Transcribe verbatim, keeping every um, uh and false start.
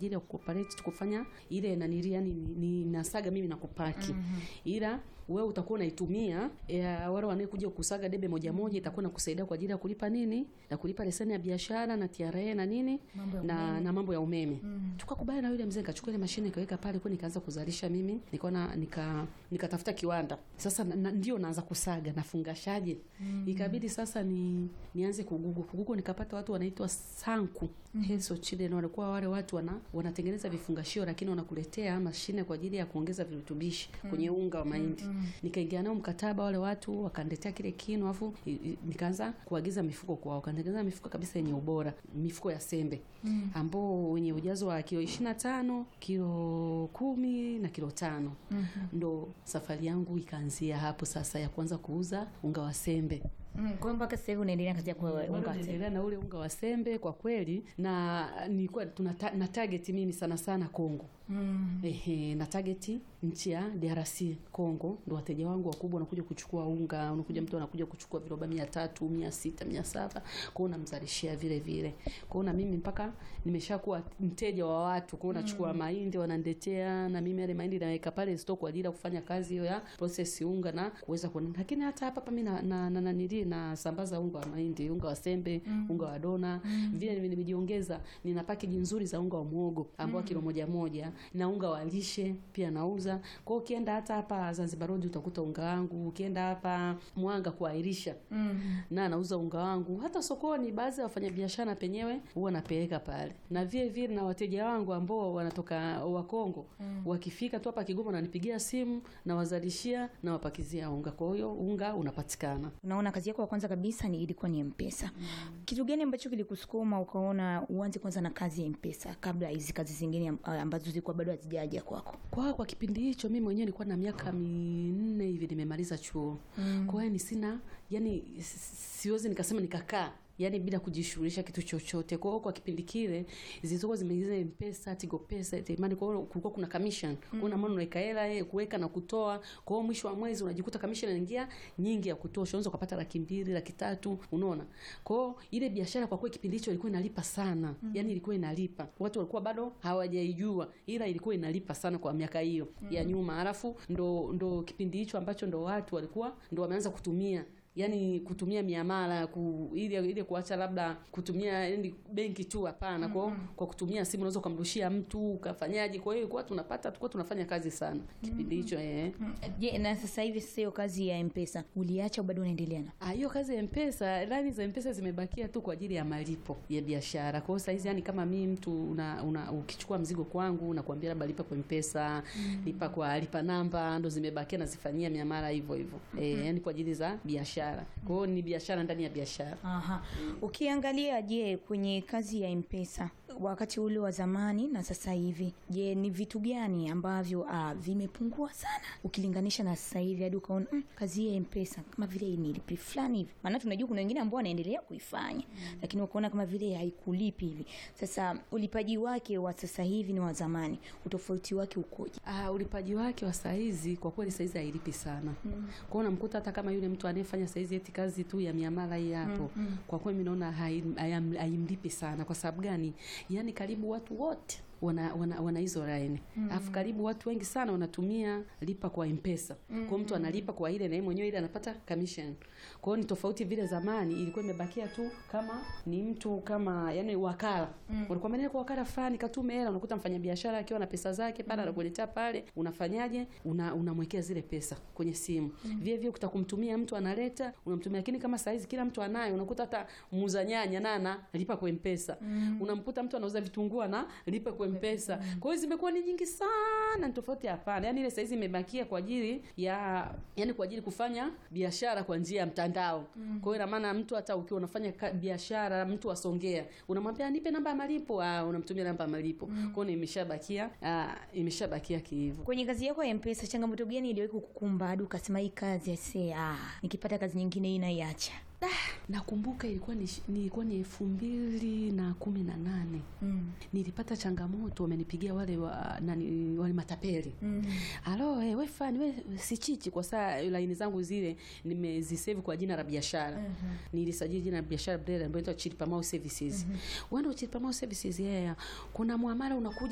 ajili ya kuoperate kufanya ile nanili, yani ni, ni nasaga mimi na kupaki. Mm-hmm. Ila wewe utakuwa unaitumia wale wanaokuja kusaga debe moja moja, itakuwa nakusaidia kwa ajili ya kulipa nini? Na kulipa leseni ya biashara na T R A na nini? Na na mambo ya umeme. Mm-hmm. Tukakubali na yule mzee, nikachukua ile mashine nikaweka pale, kwa nikaanza kuzalisha mimi. Nikaona nika nikatafuta kiwanda. Sasa na, na, ndio naanza kusaga, nafungashaje? Mm-hmm. Ikabidi sasa ni nianze kugugu. Kugugu nikapata watu wanaitwa Sanku. Mm-hmm. Heso Chile, na walikuwa wale watu wana wanatengeneza vifungashio, lakini wanakuletea mashine kwa ajili ya kuongeza virutubishi mm-hmm. kwenye unga wa mahindi. Mm-hmm. Nikaingia nao mkataba, wale watu wakaniletea kile kinu, afu nikaanza kuagiza mifuko kwao. Wakatengeneza mifuko kabisa yenye ubora, mifuko ya sembe. Mm-hmm. ambao wenye ujazo wa kilo ishirini na tano, kilo kumi na kilo tano. Mm-hmm. Ndo safari yangu ikaanzia hapo sasa ya kuanza kuuza unga wa sembe. Mm, kwa mpaka sasa hivi unaendelea kazi ya kwa unga wa sembe na ule unga wa sembe kwa kweli, na nilikuwa tuna na target mimi sana sana Kongo. Mm. Ehe, na target nchi ya D R C Kongo, ndo wateja wangu wakubwa wanakuja kuchukua unga, unakuja mtu anakuja kuchukua viroba mia tatu, mia sita, mia saba, kwa hiyo namzalishia vile vile. Kwa hiyo na mimi mpaka nimeshakuwa mteja wa watu, kwa hiyo nachukua mm. mahindi wananiletea, na mimi yale mahindi naweka pale stock kwa ajili ya kufanya kazi hiyo ya process unga na kuweza kuona. Lakini hata hapa hapa mimi na na, na, na, na na sambaza unga wa mahindi, unga wa sembe, mm. unga wa dona. Mm. Vile nimejiongeza, nina package nzuri za unga wa muhogo ambao mm. kilo moja moja, na unga wa lishe pia nauza. Kwa hiyo ukienda hata hapa Zanzibar Road utakuta unga wangu, ukienda hapa Mwanga kwa Airisha mm. na nauza unga wangu. Hata sokoni baadhi ya wafanyabiashara penyewe huwa napeleka pale. Na vile vile na wateja wangu ambao wanatoka wa Kongo mm. wakifika tu hapa Kigoma wananipigia simu na wazalishia na wapakizia unga. Kwa hiyo unga unapatikana. Unaona kazi yako ya kwanza kabisa ni ilikuwa ni M-Pesa. Mm. Kitu gani ambacho kilikusukuma ukaona uanze kwanza na kazi ya M-Pesa kabla hizi kazi zingine ambazo zilikuwa bado hazijaja kwako? Kwa kwa kipindi hicho mimi mwenyewe nilikuwa na miaka minne hivi nimemaliza chuo. Mm. Kwa hiyo ni sina, yani siwezi nikasema nikakaa yani bila kujishughulisha kitu chochote. Kwa hiyo kwa kipindi kile zilizokuwa zimeingiza M-Pesa, Tigo Pesa, Imani, kwa hiyo kulikuwa kuna commission. Mm. Kuna maana unaweka hela kuweka na kutoa. Kwa hiyo mwisho wa mwezi unajikuta commission inaingia nyingi ya kutosha. Unaweza kupata laki mbili, laki tatu, unaona. Kwa hiyo ile biashara kwa kweli kipindi hicho ilikuwa inalipa sana. Mm. Yani ilikuwa inalipa. Watu walikuwa bado hawajaijua, ila ilikuwa inalipa sana kwa miaka hiyo mm. ya nyuma. Alafu ndo ndo kipindi hicho ambacho ndo watu walikuwa ndo wameanza kutumia, yani kutumia miamala ku, ili ili kuacha labda kutumia yani benki tu, hapana. Kwa mm -hmm. kwa kutumia simu unaweza kumrushia mtu ukafanyaje. Kwa hiyo ilikuwa tunapata tulikuwa tunafanya kazi sana kipindi hicho. mm -hmm. eh Je, na sasa hivi sio kazi ya M-Pesa uliacha bado unaendelea na? Ah, hiyo kazi ya M-Pesa, ndani za M-Pesa zimebakia tu kwa ajili ya malipo ya biashara. Kwa hiyo sasa hizi yani kama mimi mtu una, una ukichukua mzigo kwangu unakuambia labda lipa kwa M-Pesa, mm -hmm. lipa kwa lipa namba, ndo zimebakia na zifanyia miamala hivyo hivyo. mm -hmm. Eh, yani kwa ajili za biashara. Kwa hiyo ni biashara ndani ya biashara. Aha. Ukiangalia je, kwenye kazi ya M-Pesa wakati ule wa zamani na sasa hivi, je, ni vitu gani ambavyo ah, vimepungua sana ukilinganisha na sasa hivi hadi ukaona mm, kazi ya M-Pesa kama vile ni lipi fulani hivi? Maana tunajua kuna wengine ambao wanaendelea kuifanya mm. lakini ukaona kama vile haikulipi hivi. Sasa ulipaji wake wa sasa hivi ni wa zamani, utofauti wake ukoje? Ah, ulipaji wake wa sasa hizi kwa kweli sasa hizi hailipi sana. Mm. Kwa hiyo unamkuta hata kama yule mtu anayefanya sasa hizi eti kazi tu ya miamala hii hapo, mm. mm. kwa kweli mimi naona haimlipi sana. Kwa sababu gani? Yani karibu watu wote wana wana, wana hizo line. Alafu mm. karibu watu wengi sana wanatumia lipa kwa M-Pesa. Mm. Kwa mtu analipa kwa ile na yeye mwenyewe ile anapata commission. Kwa hiyo ni tofauti vile zamani ilikuwa imebakia tu kama ni mtu kama yani wakala. Mm. Walikuwa maneno kwa wakala fulani katume hela, unakuta mfanyabiashara akiwa na pesa zake pale, mm. anakuletea pale, unafanyaje? Una unamwekea zile pesa kwenye simu. Mm. Vile vile utakumtumia mtu analeta, unamtumia. Lakini kama saizi kila mtu anayo, unakuta hata muuza nyanya nana lipa kwa M-Pesa. Mm. Unamkuta mtu anauza vitunguu na lipa kwa M-Pesa. Mm. Kwa hiyo zimekuwa ni nyingi sana, ni tofauti hapana. Yani ile saizi imebakia kwa ajili ya yani kwa ajili kufanya biashara kwa njia ya mtandao. Mm. Kwa hiyo ina maana mtu hata ukiwa unafanya biashara, mtu asongea, unamwambia nipe namba ya malipo, ah unamtumia namba ya malipo. Mm. Kwa hiyo imeshabakia ah imeshabakia hivyo. Kwenye kazi yako ya M-Pesa changamoto gani iliwahi kukukumba hadi ukasema hii kazi ase ah nikipata kazi nyingine hii naiacha? Ah, nakumbuka ilikuwa ni nilikuwa ni elfu mbili na kumi na nane. Mm. Nilipata changamoto, wamenipigia wale wa, nani wale matapeli. Mm. Alo, eh, wewe fani wewe si chichi, kwa saa line zangu zile nimezisave kwa jina la biashara. Mm -hmm. Nilisajili jina la biashara brand ambayo inaitwa Chilipamau Services. Mm -hmm. Wewe ndio Chilipamau Services, yeye. Kuna muamala unakuja